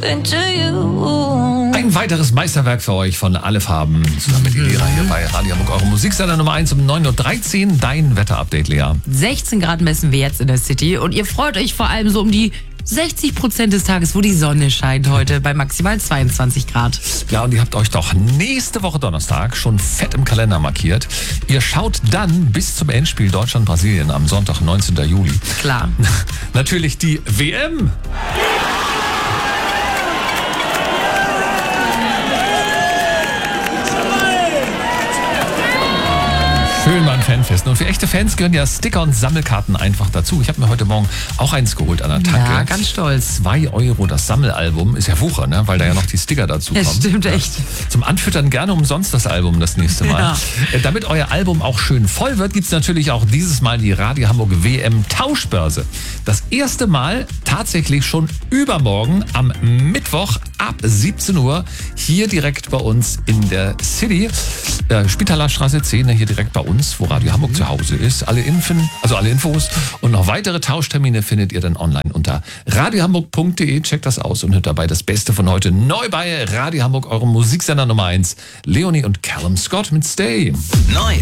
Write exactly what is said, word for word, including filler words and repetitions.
Ein weiteres Meisterwerk für euch von Alle Farben. Zusammen mit Lea hier bei Radio Hamburg, eure Musiksender Nummer eins um neun Uhr dreizehn. Dein Wetterupdate, Lea. sechzehn Grad messen wir jetzt in der City und ihr freut euch vor allem so um die sechzig Prozent des Tages, wo die Sonne scheint heute bei maximal zweiundzwanzig Grad. Ja, und ihr habt euch doch nächste Woche Donnerstag schon fett im Kalender markiert. Ihr schaut dann bis zum Endspiel Deutschland-Brasilien am Sonntag, neunzehnten Juli. Klar. Natürlich die W M. Schön beim Fanfesten. Und für echte Fans gehören ja Sticker und Sammelkarten einfach dazu. Ich habe mir heute Morgen auch eins geholt an der Tanke. Ja, ganz stolz. Zwei Euro das Sammelalbum. Ist ja Wucher, ne? Weil da ja noch die Sticker dazu kommen. Das stimmt echt. Zum Anfüttern gerne umsonst das Album das nächste Mal. Ja. Damit euer Album auch schön voll wird, gibt es natürlich auch dieses Mal die Radio Hamburg W M Tauschbörse. Das erste Mal tatsächlich schon übermorgen am Mittwoch ab siebzehn Uhr hier direkt bei uns in der City. Äh, Spitalerstraße zehn, hier direkt bei uns, wo Radio Hamburg zu Hause ist. Alle Infen, also alle Infos und noch weitere Tauschtermine findet ihr dann online unter radiohamburg punkt de. Checkt das aus und hört dabei das Beste von heute neu bei Radio Hamburg, eurem Musiksender Nummer eins. Leonie und Callum Scott mit Stay. Neu.